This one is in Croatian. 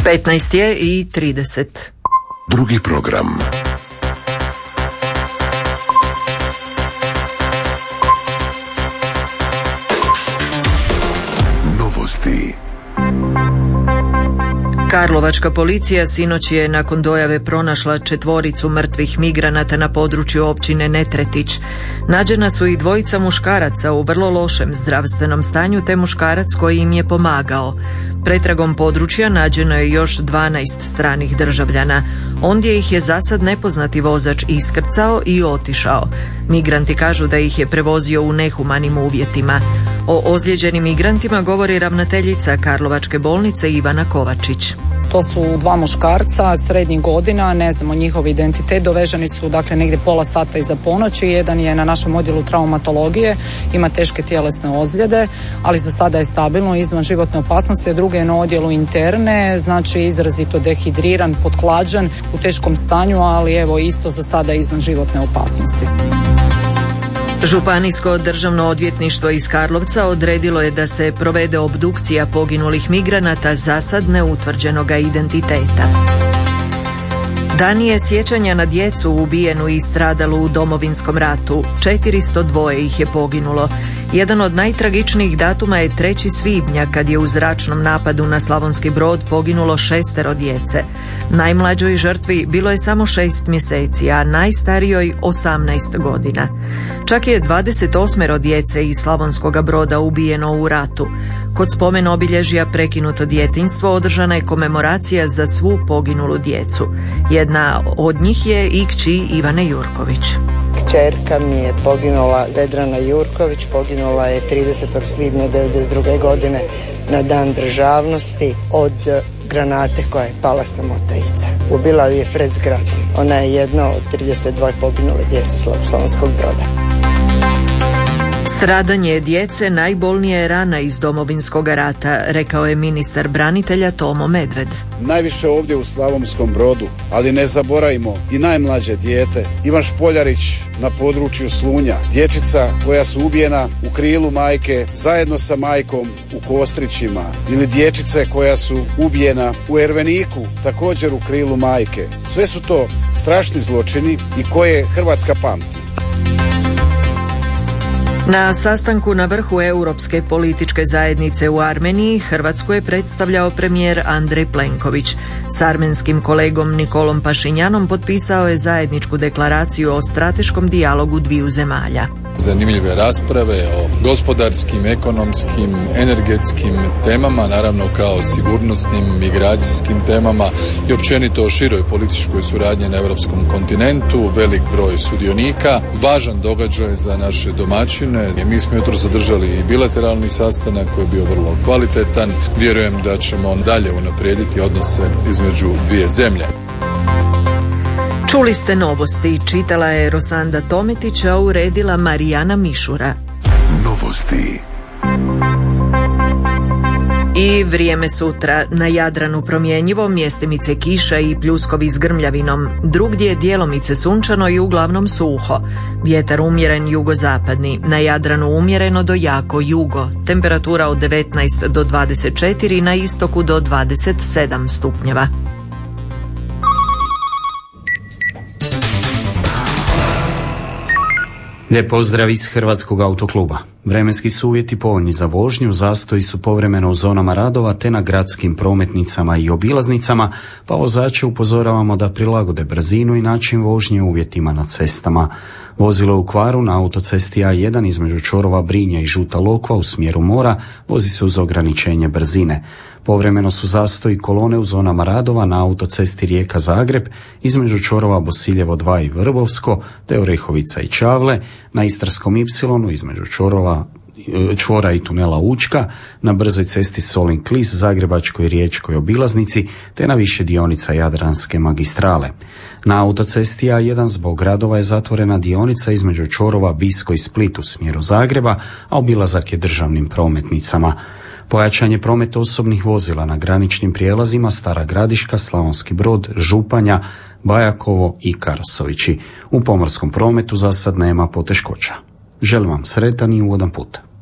15 je i 30. Drugi program. Novosti. Karlovačka policija sinoć je nakon dojave pronašla 4 mrtvih migranata na području općine Netretić. Nađena su i 2 muškaraca u vrlo lošem zdravstvenom stanju te muškarac koji im je pomagao. Pretragom područja nađeno je još 12 stranih državljana. Ondje ih je zasad nepoznati vozač iskrcao i otišao. Migranti kažu da ih je prevozio u nehumanim uvjetima. O ozlijeđenim migrantima govori ravnateljica Karlovačke bolnice Ivana Kovačić. To su 2 muškarca srednjih godina, ne znamo njihov identitet, doveženi su negdje pola sata iza ponoći. Jedan je na našem odjelu traumatologije, ima teške tjelesne ozljede, ali za sada je stabilno, izvan životne opasnosti, a drugi je na odjelu interne, znači izrazito dehidriran, pothlađen, u teškom stanju, ali evo isto za sada izvan životne opasnosti. Županijsko državno odvjetništvo iz Karlovca odredilo je da se provede obdukcija poginulih migranata zasad neutvrđenoga identiteta. Dan je sjećanja na djecu ubijenu i stradalu u Domovinskom ratu. 402 ih je poginulo. Jedan od najtragičnijih datuma je 3. svibnja kad je u zračnom napadu na Slavonski Brod poginulo 6 djece. Najmlađoj žrtvi bilo je samo 6 mjeseci, a najstarijoj 18 godina. Čak je 28 djece iz Slavonskoga Broda ubijeno u ratu. Kod spomen obilježja Prekinuto djetinjstvo održana je komemoracija za svu poginulu djecu. Jedna od njih je i kći Ivane Jurković. Kćerka mi je poginula, Vedrana Jurković, poginula je 30. svibnja 1992. godine na Dan državnosti od granate koja je pala sa Motajica. Ubila ju je pred zgradom. Ona je jedna od 32 poginule djece Slavonskog Broda. Stradanje djece najbolnija je rana iz Domovinskog rata, rekao je ministar branitelja Tomo Medved. Najviše ovdje u Slavonskom Brodu, ali ne zaboravimo i najmlađe dijete, Ivan Špoljarić na području Slunja, dječica koja su ubijena u krilu majke zajedno sa majkom u Kostrićima, ili dječice koja su ubijena u Erveniku također u krilu majke. Sve su to strašni zločini i koje Hrvatska pamti. Na sastanku na vrhu Europske političke zajednice u Armeniji Hrvatsku je predstavljao premijer Andrej Plenković. S armenskim kolegom Nikolom Pašinjanom potpisao je zajedničku deklaraciju o strateškom dijalogu dviju zemalja. Zanimljive rasprave o gospodarskim, ekonomskim, energetskim temama, naravno kao sigurnosnim, migracijskim temama i općenito o široj političkoj suradnji na europskom kontinentu, velik broj sudionika, važan događaj za naše domaćine. Mi smo jutro zadržali i bilateralni sastanak koji je bio vrlo kvalitetan. Vjerujem da ćemo dalje unaprijediti odnose između dvije zemlje. Čuli ste novosti, čitala je Rosanda Tometić, a uredila Marijana Mišura. Novosti. I vrijeme sutra. Na Jadranu promjenjivo, mjestimice kiša i pljuskovi s grmljavinom. Drugdje djelomice sunčano i uglavnom suho. Vjetar umjeren jugozapadni. Na Jadranu umjereno do jako jugo. Temperatura od 19 do 24, na istoku do 27 stupnjeva. Lijep pozdrav iz Hrvatskog autokluba. Vremenski su uvjeti povoljni za vožnju, zastoji su povremeno u zonama radova te na gradskim prometnicama i obilaznicama, pa vozače upozoravamo da prilagode brzinu i način vožnje uvjetima na cestama. Vozilo u kvaru na autocesti A1 između čvorova Brinja i Žuta Lokva u smjeru mora vozi se uz ograničenje brzine. Povremeno su zastoji kolone u zonama radova na autocesti Rijeka-Zagreb između čvorova Bosiljevo 2 i Vrbovsko te Orehovica i Čavle, na Istarskom Y između čvora i tunela Učka, na brzoj cesti Solin-Klis, Zagrebačkoj i Riječkoj obilaznici te na više dionica Jadranske magistrale. Na autocesti A1 zbog radova je zatvorena dionica između čvorova Bisko i Split u smjeru Zagreba, a obilazak je državnim prometnicama. Pojačan je promet osobnih vozila na graničnim prijelazima Stara Gradiška, Slavonski Brod, Županja, Bajakovo i Karasovići. U pomorskom prometu za sad nema poteškoća. Želim vam sretan i ugodan put.